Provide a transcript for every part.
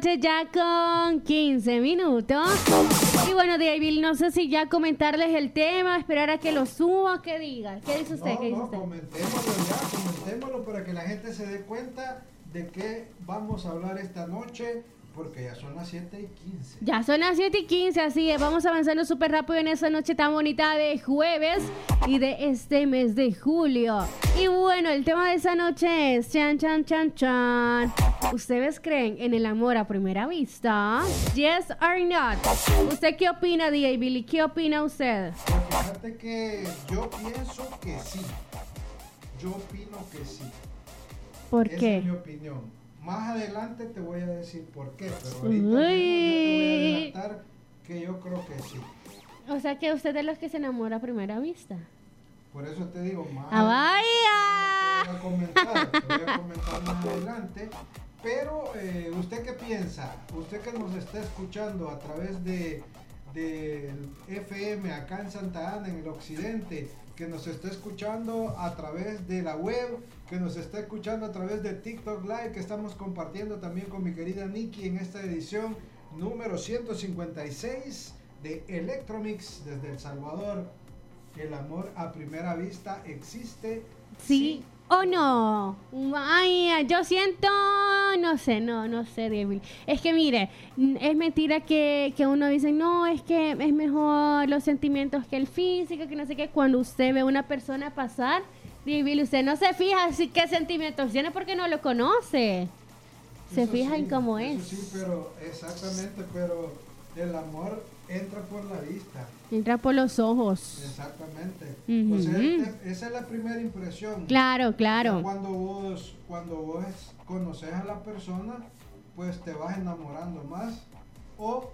Ya con 15 minutos. Y bueno, David, no sé si ya comentarles el tema, esperar a que lo suba, que diga. ¿Qué dice usted? ¿Qué dice usted? Comentémoslo para que la gente se dé cuenta de qué vamos a hablar esta noche, porque ya son las 7:15. Ya son las 7:15, así es. Vamos avanzando súper rápido en esta noche tan bonita de jueves y de este mes de julio. Y bueno, el tema de esta noche es chan, chan, chan, chan. ¿Ustedes creen en el amor a primera vista? Yes or not. ¿Usted qué opina, DJ Billy? ¿Qué opina usted? Pues fíjate que yo pienso que sí. Yo opino que sí. ¿Por Esa qué? es mi opinión. Más adelante te voy a decir por qué, pero ahorita mismo ya te voy a adelantar que yo creo que sí. O sea que usted es de los que se enamora a primera vista. Por eso te digo más. ¡Ah, vaya! Te voy a comentar más adelante. Pero, ¿usted qué piensa? Usted que nos está escuchando a través del FM acá en Santa Ana, en el occidente, que nos está escuchando a través de la web, que nos está escuchando a través de TikTok Live, que estamos compartiendo también con mi querida Nikki en esta edición número 156 de Electromix desde El Salvador. ¿El amor a primera vista existe? ¿Sí o no? Ay, yo siento, no sé, débil. Es que mire, es mentira que uno dice, no, es que es mejor los sentimientos que el físico, que no sé qué. Cuando usted ve a una persona pasar, débil, usted no se fija así qué sentimientos tiene porque no lo conoce. Se fija en cómo es. Sí, pero exactamente, pero el amor entra por la vista. Entra por los ojos. Exactamente. Uh-huh. O sea, esa es la primera impresión. Claro. Cuando vos conoces a la persona, pues te vas enamorando más o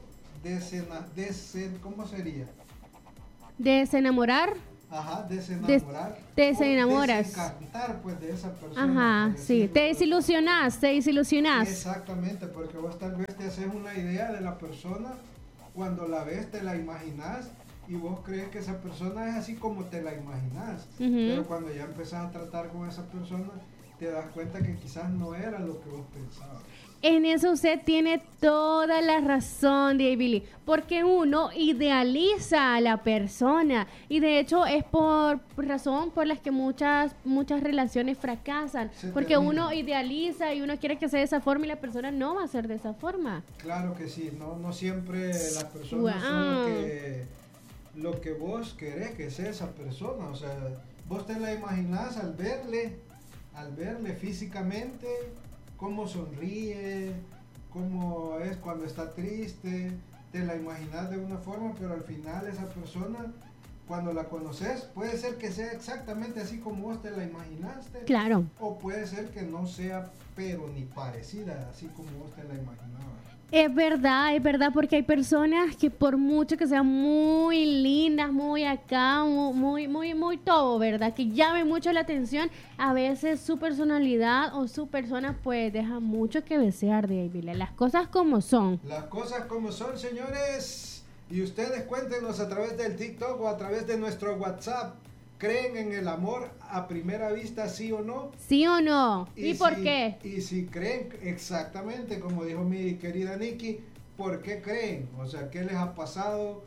¿cómo sería? ¿Desenamorar? Ajá, desenamorar. Desenamoras. Desencantar, pues, de esa persona. Ajá, sí. Te desilusionas. Exactamente, porque vos tal vez te haces una idea de la persona, cuando la ves te la imaginas y vos crees que esa persona es así como te la imaginas. Uh-huh. Pero cuando ya empezás a tratar con esa persona, te das cuenta que quizás no era lo que vos pensabas. En eso usted tiene toda la razón, DJ Billy, porque uno idealiza a la persona y de hecho es por razón por las que muchas relaciones fracasan, porque uno idealiza y uno quiere que sea de esa forma y la persona no va a ser de esa forma. Claro que sí, no siempre las personas son lo que vos querés que sea esa persona, o sea, vos te la imaginás al verle físicamente, cómo sonríe, cómo es cuando está triste, te la imaginas de una forma, pero al final esa persona, cuando la conoces, puede ser que sea exactamente así como vos te la imaginaste. Claro. O puede ser que no sea, pero ni parecida, así como vos te la imaginabas. Es verdad, porque hay personas que por mucho que sean muy lindas, muy acá, muy todo, ¿verdad? Que llame mucho la atención, a veces su personalidad o su persona pues deja mucho que desear, David. Las cosas como son. Las cosas como son, señores. Y ustedes cuéntenos a través del TikTok o a través de nuestro WhatsApp. ¿Creen en el amor a primera vista, sí o no? ¿Sí o no? ¿Y por qué? Y si creen, exactamente como dijo mi querida Nikki, ¿por qué creen? O sea, ¿qué les ha pasado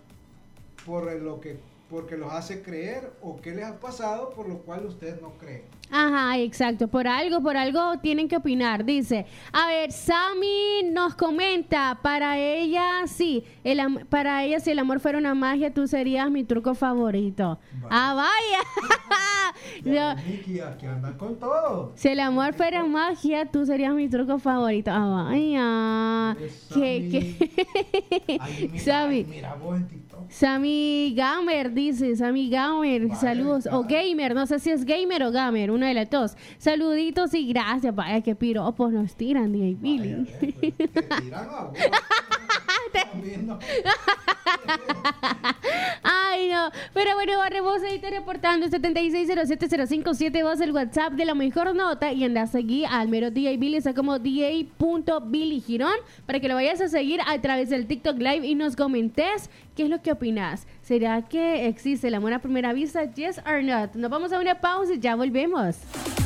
porque los hace creer, o qué les ha pasado por lo cual ustedes no creen? Ajá, exacto. Por algo tienen que opinar. Dice, a ver, Sammy nos comenta, para ella sí, si el amor fuera una magia, tú serías mi truco favorito. Vaya. ¡Ah, vaya! Nikki, aquí andan con todo. Si el amor fuera magia, tú serías mi truco favorito. ¡Ah, vaya! Sammy, mira vos en TikTok. Sammy Gamer dice, vale, saludos. O Gamer, no sé si es Gamer o Gamer, una de las dos. Saluditos y gracias. Vaya, que piropos nos tiran, DJ Billy. Te tiran a vos. Ay, no. Pero bueno, Barre, vos ahí te reportando 76070572, el WhatsApp de la mejor nota, y anda a seguir al mero DJ Billy, está como DJ.Billy Girón, para que lo vayas a seguir a través del TikTok Live y nos comentes qué es lo que opinas. ¿Será que existe el amor a primera vista? Yes or not. Nos vamos a una pausa y ya volvemos.